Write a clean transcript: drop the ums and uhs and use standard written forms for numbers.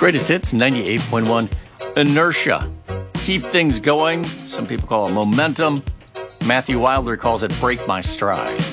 Greatest hits 98.1. Inertia. Keep things going. Some people call it momentum. Matthew Wilder calls it break my stride.